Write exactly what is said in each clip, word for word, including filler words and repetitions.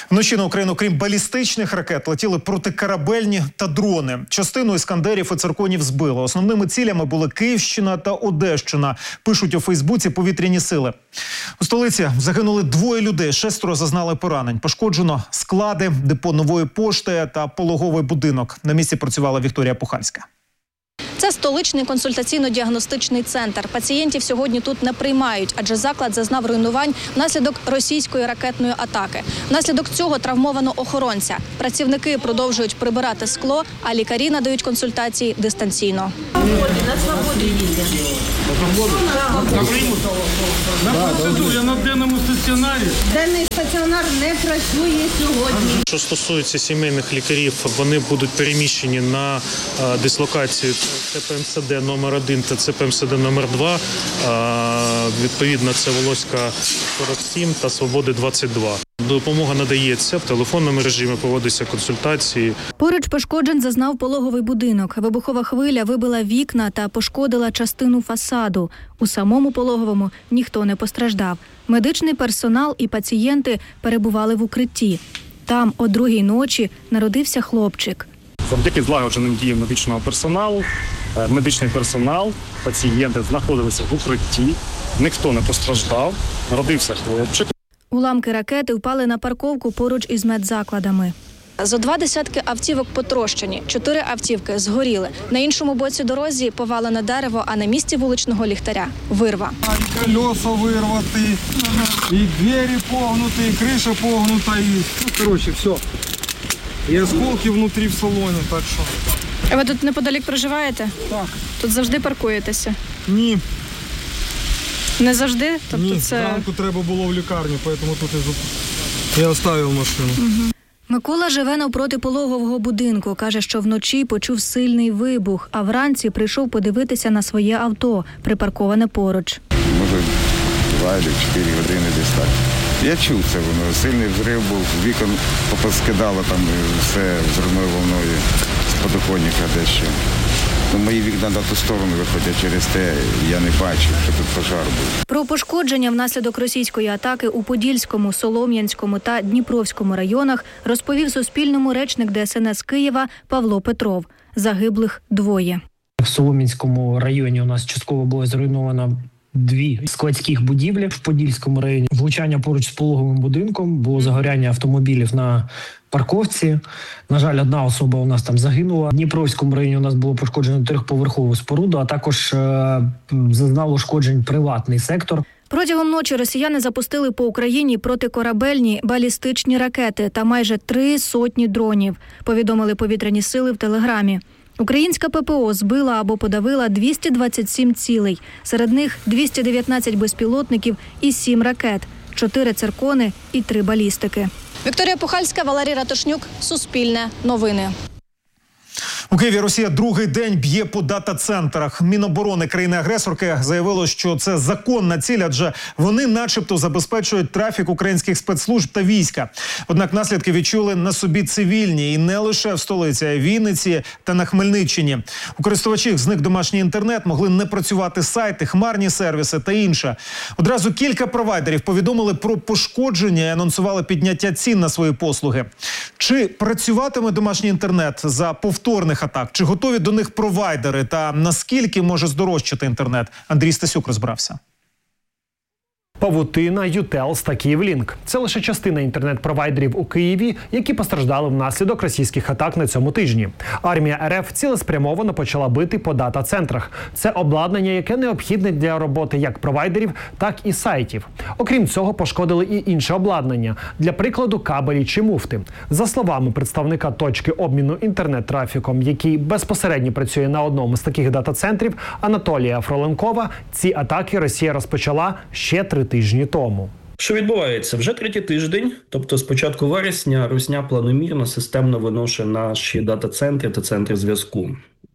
Вночі на Україну, крім балістичних ракет, летіли протикорабельні та дрони. Частину іскандерів і цирконів збили. Основними цілями були Київщина та Одещина, пишуть у Фейсбуці повітряні сили. У столиці загинули двоє людей, шестеро зазнали поранень. Пошкоджено склади, депо Нової пошти та пологовий будинок. На місці працювала Вікторія Пухальська. Це столичний консультаційно-діагностичний центр. Пацієнтів сьогодні тут не приймають, адже заклад зазнав руйнувань внаслідок російської ракетної атаки. Внаслідок цього травмовано охоронця. Працівники продовжують прибирати скло, а лікарі надають консультації дистанційно. На свободі їде. На прийму? На процедурі, на денному стаціонарі. Денний стаціонар не працює сьогодні. Що стосується сімейних лікарів, вони будуть переміщені на дислокацію Це П М С Д номер один та Це П М С Д номер два. Відповідно, це Волоська сорок сім та Свободи двадцять два. Допомога надається в телефонному режимі, проводяться консультації. Поруч пошкоджень зазнав пологовий будинок. Вибухова хвиля вибила вікна та пошкодила частину фасаду. У самому пологовому ніхто не постраждав. Медичний персонал і пацієнти перебували в укритті. Там о другій ночі народився хлопчик. Завдяки злагодженим діям медичного персоналу, медичний персонал, пацієнти знаходилися в укритті, ніхто не постраждав, народився хлопчик. Уламки ракети впали на парковку поруч із медзакладами. Зо два десятки автівок потрощені, чотири автівки згоріли. На іншому боці дорозі повалене дерево, а на місці вуличного ліхтаря – вирва. І колеса вирваті, і двері погнуті, і криша погнута, і, ну, коротше, все. І осколки внутрі в салоні, так що. А ви тут неподалік проживаєте? Так. Тут завжди паркуєтеся? Ні. Не завжди? Тобто Ні, це... зранку треба було в лікарню, тому тут я, зуп... я оставив машину. Угу. Микола живе навпроти пологового будинку. Каже, що вночі почув сильний вибух, а вранці прийшов подивитися на своє авто, припарковане поруч. Може, два або чотири години десь так. Я чув це, воно сильний взрив був, вікон поскидало там все взривною волною з подоконника дещо. Ну, мої вікна на ту сторону виходять, через те я не бачив, що тут пожар був. Про пошкодження внаслідок російської атаки у Подільському, Солом'янському та Дніпровському районах розповів Суспільному речник Де Ес Ен Ес Києва Павло Петров. Загиблих двоє. В Солом'янському районі у нас частково було зруйновано дві складських будівлі. В Подільському районі влучання поруч з пологовим будинком, було загоряння автомобілів на парковці. На жаль, одна особа у нас там загинула. В Дніпровському районі у нас було пошкоджено трьохповерхову споруду, а також е- зазнав ушкоджень приватний сектор. Протягом ночі росіяни запустили по Україні протикорабельні балістичні ракети та майже три сотні дронів, повідомили повітряні сили в Телеграмі. Українська Пе Пе О збила або подавила двісті двадцять сім цілей. Серед них двісті дев'ятнадцять безпілотників і сім ракет, чотири циркони і три балістики. Вікторія Пухальська, Валерій Ратушнюк, Суспільне новини. У Києві Росія другий день б'є по дата-центрах. Міноборони країни-агресорки заявило, що це законна ціль, адже вони начебто забезпечують трафік українських спецслужб та війська. Однак наслідки відчули на собі цивільні. І не лише в столиці, а й в Вінниці та на Хмельниччині. У користувачів зник домашній інтернет, могли не працювати сайти, хмарні сервіси та інше. Одразу кілька провайдерів повідомили про пошкодження і анонсували підняття цін на свої послуги. Чи працюватиме домашній інтернет за повторних атак? Чи готові до них провайдери? Та наскільки може здорожчати інтернет? Андрій Стасюк розбирався. Павутина, Ютелс та Київлінк – це лише частина інтернет-провайдерів у Києві, які постраждали внаслідок російських атак на цьому тижні. Армія Ер Еф цілеспрямовано почала бити по дата-центрах. Це обладнання, яке необхідне для роботи як провайдерів, так і сайтів. Окрім цього, пошкодили і інше обладнання, для прикладу кабелі чи муфти. За словами представника точки обміну інтернет-трафіком, який безпосередньо працює на одному з таких дата-центрів, Анатолія Фроленкова, ці атаки Росія розпочала ще три тижні тому. Що відбувається? Вже третій тиждень, тобто з початку вересня, Русня планомірно, системно виношує наші дата-центри та центри зв'язку.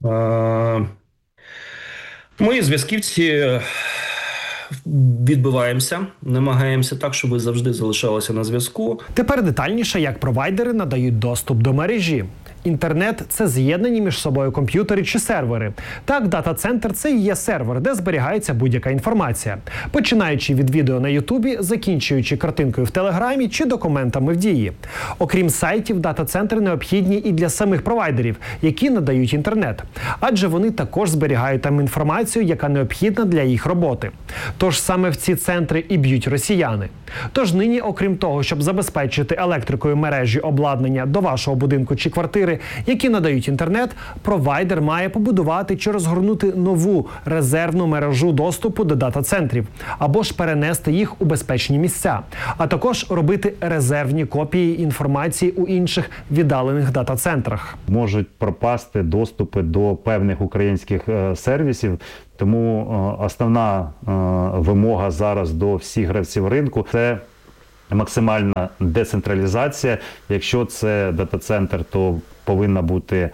Ми, зв'язківці, відбиваємося, намагаємося так, щоб ви завжди залишалися на зв'язку. Тепер детальніше, як провайдери надають доступ до мережі. Інтернет – це з'єднані між собою комп'ютери чи сервери. Так, дата-центр – це і є сервер, де зберігається будь-яка інформація. Починаючи від відео на Ютубі, закінчуючи картинкою в Телеграмі чи документами в Дії. Окрім сайтів, дата-центри необхідні і для самих провайдерів, які надають інтернет. Адже вони також зберігають там інформацію, яка необхідна для їх роботи. Тож саме в ці центри і б'ють росіяни. Тож нині, окрім того, щоб забезпечити електрикою мережі обладнання до вашого будинку чи квартири, які надають інтернет, провайдер має побудувати чи розгорнути нову резервну мережу доступу до дата-центрів, або ж перенести їх у безпечні місця, а також робити резервні копії інформації у інших віддалених дата-центрах. Можуть пропасти доступи до певних українських е, сервісів, тому е, основна е, вимога зараз до всіх гравців ринку – це максимальна децентралізація. Якщо це дата-центр, то повинна бути,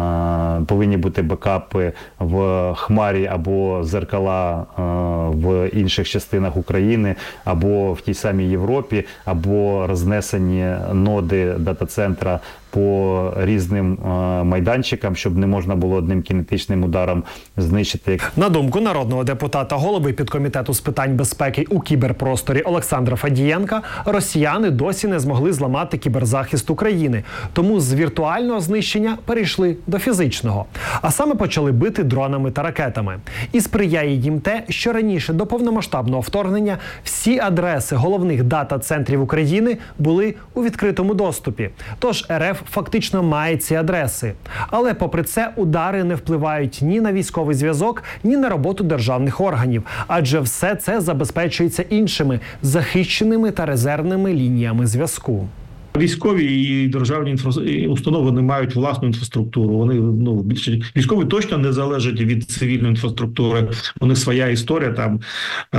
повинні бути бекапи в Хмарі або зеркала в інших частинах України, або в тій самій Європі, або рознесені ноди дата-центра по різним майданчикам, щоб не можна було одним кінетичним ударом знищити. На думку народного депутата, голови підкомітету з питань безпеки у кіберпросторі Олександра Фадієнка, росіяни досі не змогли зламати кіберзахист України. Тому з віртуального знищення перейшли до фізичного. А саме почали бити дронами та ракетами. І сприяє їм те, що раніше до повномасштабного вторгнення всі адреси головних дата-центрів України були у відкритому доступі. Тож РФ фактично має ці адреси. Але попри це удари не впливають ні на військовий зв'язок, ні на роботу державних органів. Адже все це забезпечується іншими захищеними та резервними лініями зв'язку. Військові і державні установи не мають власну інфраструктуру. Вони ну більше військові точно не залежать від цивільної інфраструктури. У них своя історія там. А,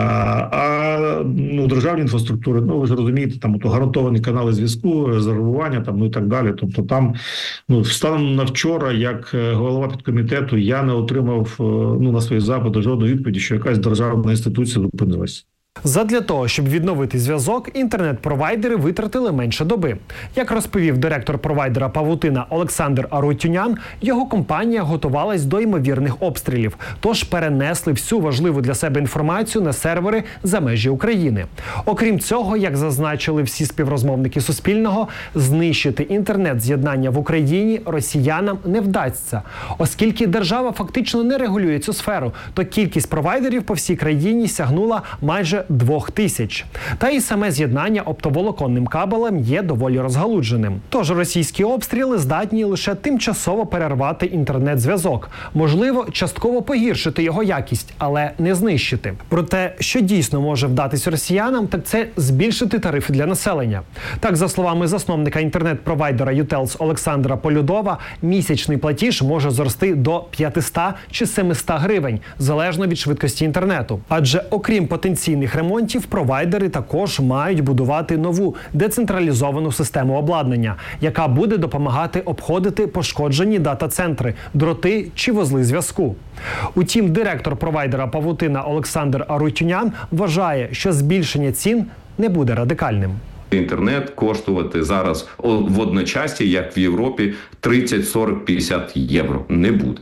а ну державні інфраструктури, ну ви ж розумієте, там то гарантовані канали зв'язку, резервування там ну і так далі. Тобто там ну станом на вчора, як голова підкомітету, я не отримав ну на свої запити жодної відповіді, що якась державна інституція зупинилася. Задля того, щоб відновити зв'язок, інтернет-провайдери витратили менше доби. Як розповів директор провайдера «Павутина» Олександр Арутюнян, його компанія готувалась до ймовірних обстрілів, тож перенесли всю важливу для себе інформацію на сервери за межі України. Окрім цього, як зазначили всі співрозмовники Суспільного, знищити інтернет-з'єднання в Україні росіянам не вдасться. Оскільки держава фактично не регулює цю сферу, то кількість провайдерів по всій країні сягнула майже двох тисяч. Та і саме з'єднання оптоволоконним кабелем є доволі розгалудженим. Тож російські обстріли здатні лише тимчасово перервати інтернет-зв'язок. Можливо, частково погіршити його якість, але не знищити. Проте, що дійсно може вдатись росіянам, так це збільшити тарифи для населення. Так, за словами засновника інтернет-провайдера Ютелс Олександра Полюдова, місячний платіж може зрости до п'ятсот чи семисот гривень, залежно від швидкості інтернету. Адже окрім потенційних ремонтів, провайдери також мають будувати нову децентралізовану систему обладнання, яка буде допомагати обходити пошкоджені дата-центри, дроти чи вузли зв'язку. Утім, директор провайдера «Павутина» Олександр Арутюнян вважає, що збільшення цін не буде радикальним. Інтернет коштувати зараз в одночасі, як в Європі, тридцять, сорок, п'ятдесят євро. Не буде.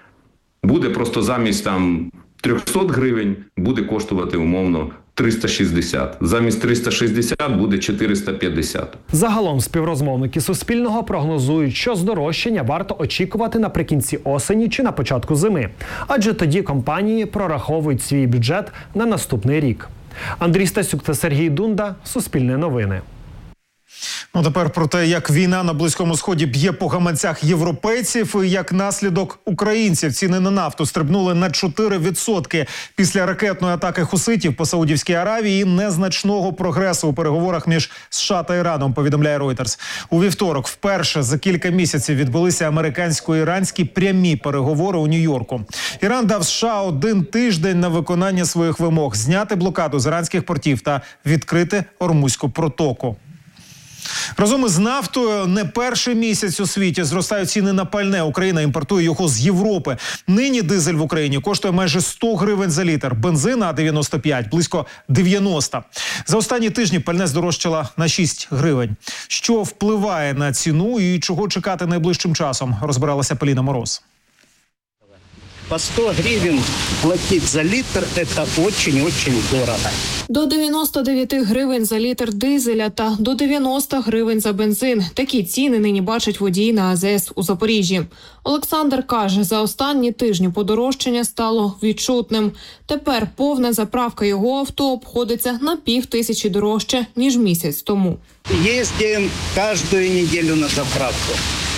Буде просто замість там триста гривень буде коштувати умовно триста шістдесят. Замість триста шістдесят буде чотириста п'ятдесят. Загалом співрозмовники Суспільного прогнозують, що здорожчання варто очікувати наприкінці осені чи на початку зими. Адже тоді компанії прораховують свій бюджет на наступний рік. Андрій Стасюк та Сергій Дунда. Суспільне новини. Ну, тепер про те, як війна на Близькому Сході б'є по гаманцях європейців і як наслідок українців ціни на нафту стрибнули на чотири відсотки після ракетної атаки хуситів по Саудівській Аравії і незначного прогресу у переговорах між США та Іраном, повідомляє Reuters. У вівторок вперше за кілька місяців відбулися американсько-іранські прямі переговори у Нью-Йорку. Іран дав США один тиждень на виконання своїх вимог – зняти блокаду з іранських портів та відкрити Ормузьку протоку. Разом із нафтою не перший місяць у світі зростають ціни на пальне. Україна імпортує його з Європи. Нині дизель в Україні коштує майже сто гривень за літр. Бензин А дев'яносто п'ять – близько дев'яносто. За останні тижні пальне здорожчало на шість гривень. Що впливає на ціну і чого чекати найближчим часом, розбиралася Поліна Мороз. По сто гривен платить за литр – это очень-очень дорого. До дев'яносто дев'ять гривень за літр дизеля та до дев'яносто гривень за бензин. Такі ціни нині бачать водії на АЗС у Запоріжжі. Олександр каже, за останні тижні подорожчання стало відчутним. Тепер повна заправка його авто обходиться на пів тисячі дорожче, ніж місяць тому. Їздимо кожну неділю на заправку.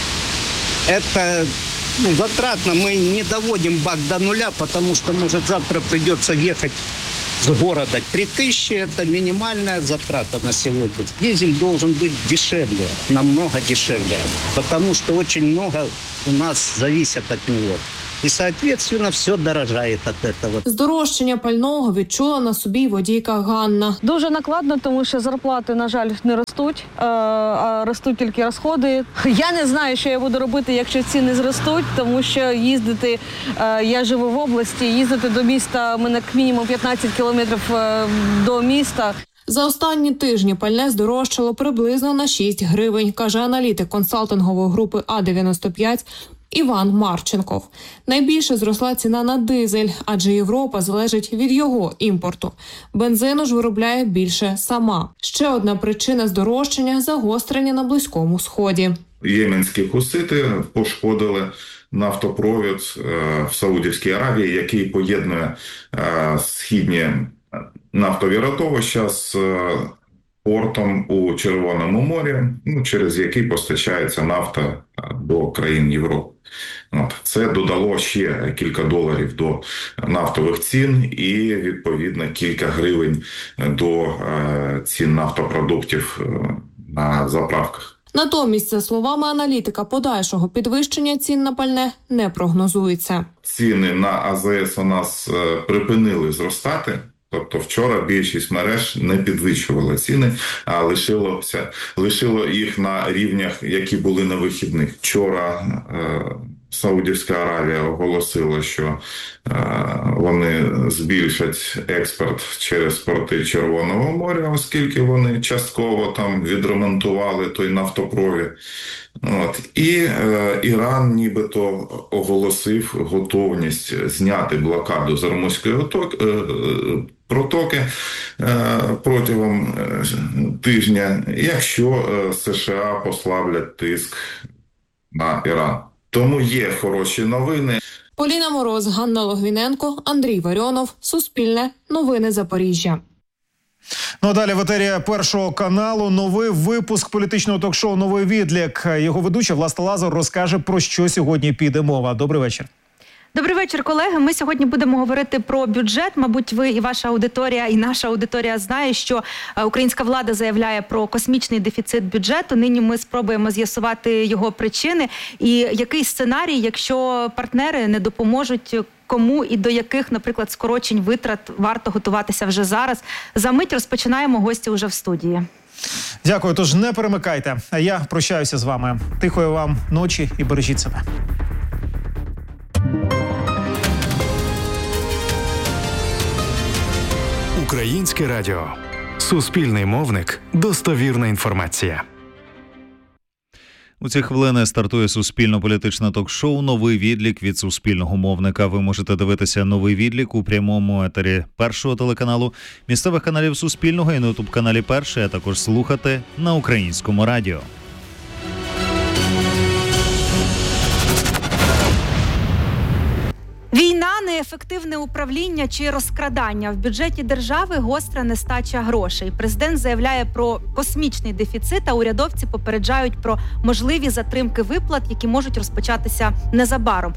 Это... Ну, затратно, мы не доводим бак до нуля, потому что, может, завтра придется ехать с города. три тысячи – это минимальная затрата на сегодня. Дизель должен быть дешевле, намного дешевле, потому что очень много у нас зависит от него. І, соответственно, все дорожає від цього. Здорожчання пального відчула на собі й водійка Ганна. Дуже накладно, тому що зарплати, на жаль, не ростуть, а ростуть тільки розходи. Я не знаю, що я буду робити, якщо ціни зростуть, тому що їздити, я живу в області, їздити до міста, у мене мінімум п'ятнадцять кілометрів до міста. За останні тижні пальне здорожчало приблизно на шість гривень, каже аналітик консалтингової групи А дев'яносто п'ять Іван Марченков. Найбільше зросла ціна на дизель, адже Європа залежить від його імпорту. Бензину ж виробляє більше сама. Ще одна причина здорожчання – загострення на Близькому Сході. Єменські хусити пошкодили нафтопровід в Саудівській Аравії, який поєднує східні нафтові родовища з портом у Червоному морі, ну, через який постачається нафта до країн Європи. От. Це додало ще кілька доларів до нафтових цін і, відповідно, кілька гривень до е, цін нафтопродуктів е, на заправках. Натомість, за словами аналітика, подальшого підвищення цін на пальне не прогнозується. Ціни на АЗС у нас е, припинили зростати. Тобто вчора більшість мереж не підвищувала ціни, а лишилося, лишило їх на рівнях, які були на вихідних. Вчора е, Саудівська Аравія оголосила, що е, вони збільшать експорт через порти Червоного моря, оскільки вони частково там відремонтували той нафтопровід. От. І е, Іран нібито оголосив готовність зняти блокаду з Ормузької отоки, е, протоки е, протягом е, тижня, якщо е, США послаблять тиск на Іран. Тому є хороші новини. Поліна Мороз, Ганна Логвіненко, Андрій Варіонов. Суспільне. Новини Запоріжжя. Ну а далі в етері Першого каналу новий випуск політичного ток-шоу «Новий відлік». Його ведуча Власта Лазар розкаже, про що сьогодні піде мова. Добрий вечір. Добрий вечір, колеги. Ми сьогодні будемо говорити про бюджет. Мабуть, ви і ваша аудиторія, і наша аудиторія знає, що українська влада заявляє про космічний дефіцит бюджету. Нині ми спробуємо з'ясувати його причини і який сценарій, якщо партнери не допоможуть, кому і до яких, наприклад, скорочень витрат варто готуватися вже зараз. За мить розпочинаємо, гості уже в студії. Дякую, тож не перемикайте. А я прощаюся з вами. Тихої вам ночі і бережіть себе. Українське радіо. Суспільний мовник. Достовірна інформація. У ці хвилини стартує суспільно-політичне ток-шоу «Новий відлік» від суспільного мовника. Ви можете дивитися «Новий відлік» у прямому етері Першого телеканалу, місцевих каналів Суспільного і на ютуб-каналі Перший, а також слухати на Українському радіо. Війна, неефективне управління чи розкрадання. В бюджеті держави гостра нестача грошей. Президент заявляє про космічний дефіцит, а урядовці попереджають про можливі затримки виплат, які можуть розпочатися незабаром.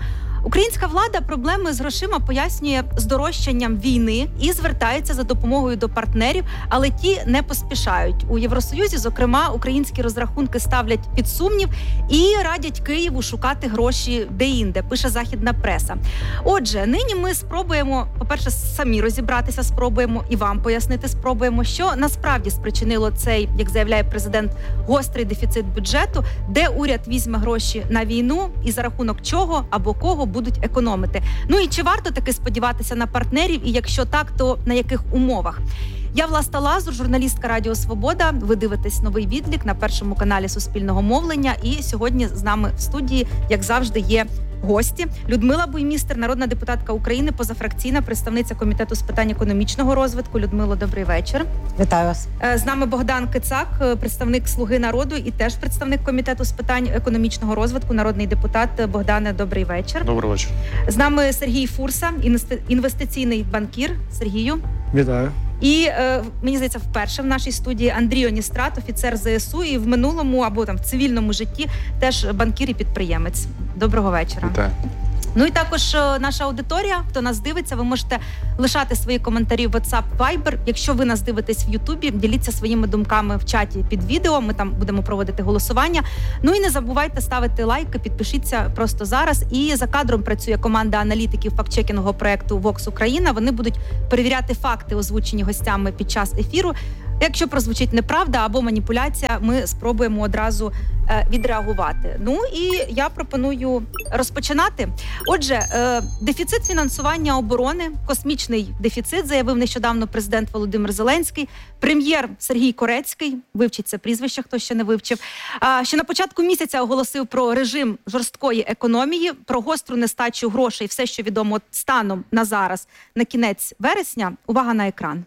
Українська влада проблеми з грошима пояснює здорожчанням війни і звертається за допомогою до партнерів, але ті не поспішають. У Євросоюзі, зокрема, українські розрахунки ставлять під сумнів і радять Києву шукати гроші де-інде, пише західна преса. Отже, нині ми спробуємо, по-перше, самі розібратися, спробуємо і вам пояснити, спробуємо, що насправді спричинило цей, як заявляє президент, гострий дефіцит бюджету, де уряд візьме гроші на війну і за рахунок чого або кого будуть економити. Ну і чи варто таки сподіватися на партнерів, і якщо так, то на яких умовах? Я Власта Лазур, журналістка Радіо Свобода. Ви дивитесь новий відлік на першому каналі Суспільного мовлення. І сьогодні з нами в студії, як завжди, є гості. Людмила Буймістер, народна депутатка України, позафракційна представниця Комітету з питань економічного розвитку. Людмило, добрий вечір. Вітаю вас. З нами Богдан Кицак, представник «Слуги народу» і теж представник Комітету з питань економічного розвитку, народний депутат. Богдане, добрий вечір. Добрий вечір. З нами Сергій Фурса, інвестиційний банкір. Сергію. Вітаю. І, е, мені здається, вперше в нашій студії Андрій Оністрат, офіцер ЗСУ, і в минулому або там в цивільному житті теж банкір і підприємець. Доброго вечора. Вітаю. Ну і також наша аудиторія, хто нас дивиться, ви можете лишати свої коментарі в WhatsApp, Viber. Якщо ви нас дивитесь в Ютубі, діліться своїми думками в чаті під відео, ми там будемо проводити голосування. Ну і не забувайте ставити лайки, підпишіться просто зараз. І за кадром працює команда аналітиків фактчекінгового проекту Vox Україна. Вони будуть перевіряти факти, озвучені гостями під час ефіру. Якщо прозвучить неправда або маніпуляція, ми спробуємо одразу е, відреагувати. Ну і я пропоную розпочинати. Отже, е, дефіцит фінансування оборони, космічний дефіцит, заявив нещодавно президент Володимир Зеленський. Прем'єр Сергій Корецький, вивчіть це прізвище, хто ще не вивчив, а, ще на початку місяця оголосив про режим жорсткої економії, про гостру нестачу грошей, все, що відомо станом на зараз, на кінець вересня. Увага на екран.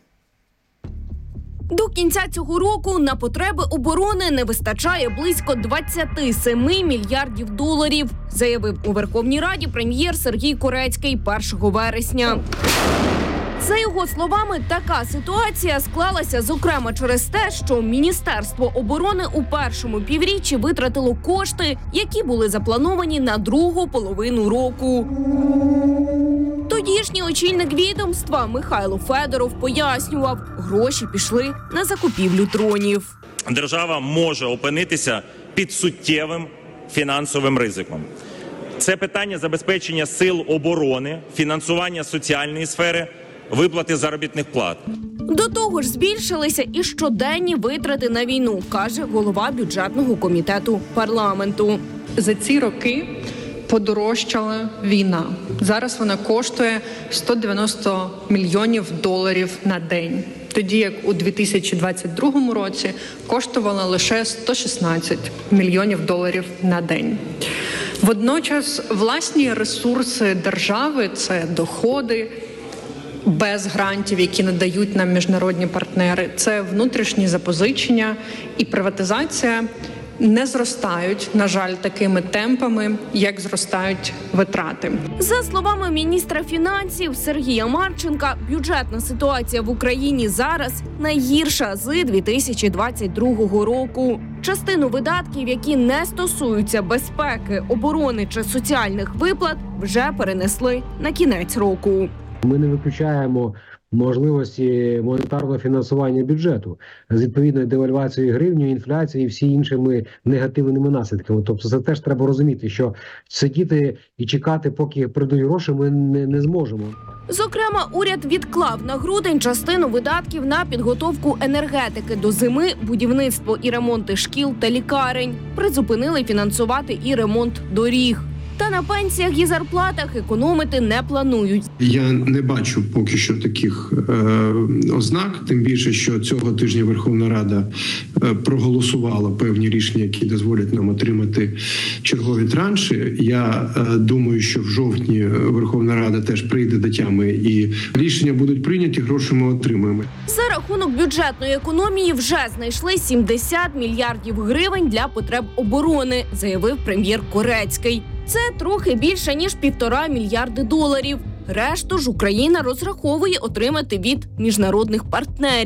До кінця цього року на потреби оборони не вистачає близько двадцять сім мільярдів доларів, заявив у Верховній Раді прем'єр Сергій Корецький першого вересня. За його словами, така ситуація склалася, зокрема, через те, що Міністерство оборони у першому півріччі витратило кошти, які були заплановані на другу половину року. Тодішній очільник відомства Михайло Федоров пояснював, гроші пішли на закупівлю дронів. Держава може опинитися під суттєвим фінансовим ризиком. Це питання забезпечення сил оборони, фінансування соціальної сфери, виплати заробітних плат. До того ж збільшилися і щоденні витрати на війну, каже голова бюджетного комітету парламенту. За ці роки подорожчала війна. Зараз вона коштує сто дев'яносто мільйонів доларів на день. Тоді як у дві тисячі двадцять другому році коштувала лише сто шістнадцять мільйонів доларів на день. Водночас власні ресурси держави – це доходи, без грантів, які надають нам міжнародні партнери, це внутрішні запозичення і приватизація не зростають, на жаль, такими темпами, як зростають витрати. За словами міністра фінансів Сергія Марченка, бюджетна ситуація в Україні зараз найгірша з дві тисячі двадцять другого року. Частину видатків, які не стосуються безпеки, оборони чи соціальних виплат, вже перенесли на кінець року. Ми не виключаємо можливості монетарного фінансування бюджету з відповідною девальвацією гривні, інфляцією і всі іншими негативними наслідками. Тобто це теж треба розуміти, що сидіти і чекати, поки прийдуть гроші, ми не, не зможемо. Зокрема, уряд відклав на грудень частину видатків на підготовку енергетики до зими, будівництво і ремонти шкіл та лікарень. Призупинили фінансувати і ремонт доріг. Та на пенсіях і зарплатах економити не планують. Я не бачу поки що таких е, ознак, тим більше, що цього тижня Верховна Рада е, проголосувала певні рішення, які дозволять нам отримати чергові транші. Я е, думаю, що в жовтні Верховна Рада теж прийде до тями і рішення будуть прийняті, гроші ми отримаємо. За рахунок бюджетної економії вже знайшли сімдесят мільярдів гривень для потреб оборони, заявив прем'єр Корецький. Це трохи більше, ніж півтора мільярди доларів. Решту ж Україна розраховує отримати від міжнародних партнерів.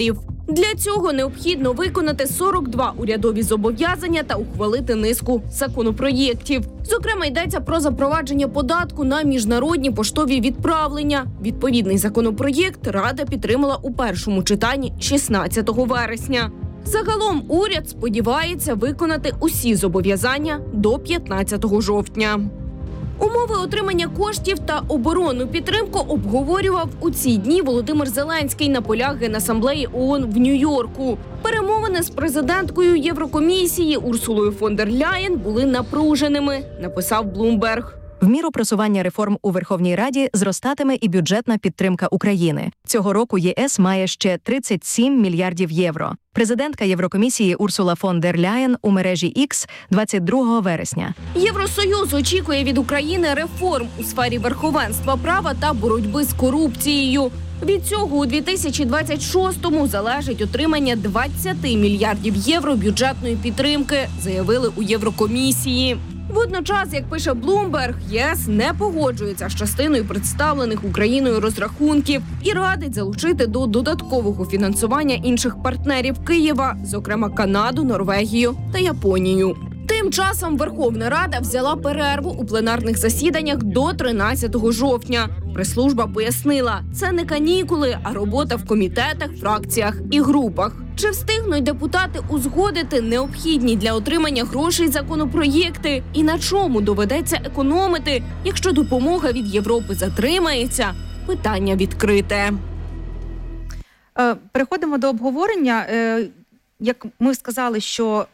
Для цього необхідно виконати сорок два урядові зобов'язання та ухвалити низку законопроєктів. Зокрема, йдеться про запровадження податку на міжнародні поштові відправлення. Відповідний законопроєкт Рада підтримала у першому читанні шістнадцятого вересня. Загалом уряд сподівається виконати усі зобов'язання до п'ятнадцятого жовтня. Умови отримання коштів та оборонну підтримку обговорював у ці дні Володимир Зеленський на полях Генасамблеї ООН в Нью-Йорку. Перемовини з президенткою Єврокомісії Урсулою фон дер Ляєн були напруженими, написав Блумберг. В міру просування реформ у Верховній Раді зростатиме і бюджетна підтримка України. Цього року ЄС має ще тридцять сім мільярдів євро. Президентка Єврокомісії Урсула фон дер Ляєн у мережі Ікс двадцять другого вересня. Євросоюз очікує від України реформ у сфері верховенства права та боротьби з корупцією. Від цього у дві тисячі двадцять шостому залежить отримання двадцять мільярдів євро бюджетної підтримки, заявили у Єврокомісії. Водночас, як пише Блумберг, ЄС не погоджується з частиною представлених Україною розрахунків і радить залучити до додаткового фінансування інших партнерів Києва, зокрема Канаду, Норвегію та Японію. Тим часом Верховна Рада взяла перерву у пленарних засіданнях до тринадцятого жовтня. Прес-служба пояснила, це не канікули, а робота в комітетах, фракціях і групах. Чи встигнуть депутати узгодити необхідні для отримання грошей законопроєкти? І на чому доведеться економити, якщо допомога від Європи затримається? Питання відкрите. Переходимо до обговорення. Як ми сказали, що